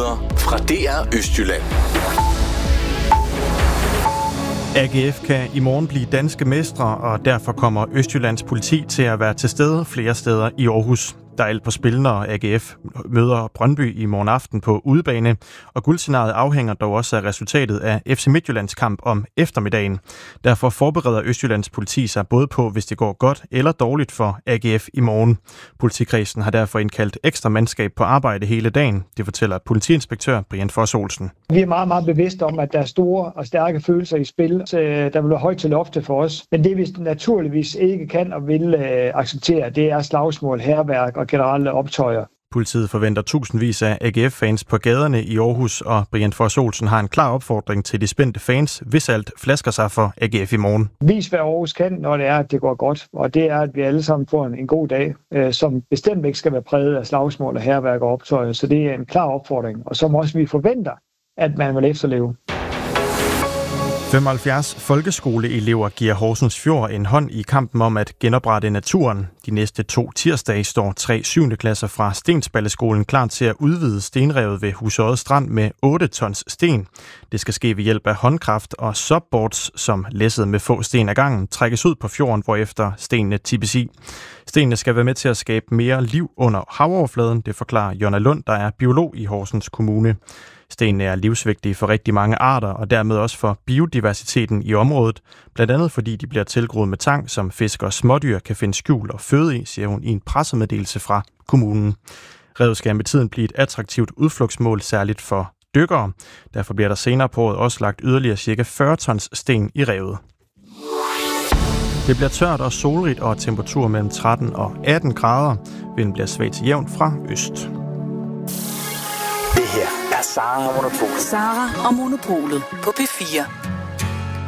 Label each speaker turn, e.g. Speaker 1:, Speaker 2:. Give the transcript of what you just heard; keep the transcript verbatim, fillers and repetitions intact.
Speaker 1: Nyheder fra D R Østjylland.
Speaker 2: A G F kan i morgen blive danske mestre, og derfor kommer Østjyllands politi til at være til stede flere steder i Aarhus. Der er alt på spil, når A G F møder Brøndby i morgen aften på udebane, og guldscenariet afhænger dog også af resultatet af F C Midtjyllands kamp om eftermiddagen. Derfor forbereder Østjyllands politi sig både på, hvis det går godt eller dårligt for A G F i morgen. Politikredsen har derfor indkaldt ekstra mandskab på arbejde hele dagen. Det fortæller politiinspektør Brian Foss Olsen.
Speaker 3: Vi er meget, meget bevidste om, at der er store og stærke følelser i spil, så der vil være højt til loftet for os. Men det vi naturligvis ikke kan og vil øh, acceptere, det er slagsmål, hærværk og generelle optøjer.
Speaker 2: Politiet forventer tusindvis af A G F-fans på gaderne i Aarhus, og Brian Foss Olsen har en klar opfordring til de spændte fans, hvis alt flasker sig for A G F i morgen.
Speaker 3: Vis hvad Aarhus kan, når det er, at det går godt, og det er, at vi alle sammen får en, en god dag, øh, som bestemt ikke skal være præget af slagsmål og hærværk og optøjer, så det er en klar opfordring, og som også vi forventer, at man vil efterleve.
Speaker 2: femoghalvfjerds folkeskoleelever giver Horsens Fjord en hånd i kampen om at genoprette naturen. De næste to tirsdage står tre syvende klasser fra Stensballeskolen klar til at udvide stenrevet ved Husodde Strand med otte tons sten. Det skal ske ved hjælp af håndkraft og subboards, som læsset med få sten ad gangen trækkes ud på fjorden, hvorefter stenene tippes i. Stenene skal være med til at skabe mere liv under havoverfladen, det forklarer Jonna Lund, der er biolog i Horsens Kommune. Stenene er livsvigtige for rigtig mange arter, og dermed også for biodiversiteten i området, blandt andet fordi de bliver tilgroet med tang, som fisk og smådyr kan finde skjul og føde i, siger hun i en pressemeddelelse fra kommunen. Revet skal med tiden blive et attraktivt udflugtsmål, særligt for dykkere. Derfor bliver der senere på året også lagt yderligere ca. fyrre tons sten i revet. Det bliver tørt og solrigt og temperatur mellem tretten og atten grader. Vinden bliver svag til jævn fra øst.
Speaker 1: Det her er Sara og Monopolet.
Speaker 4: Sara og Monopolet på P fire.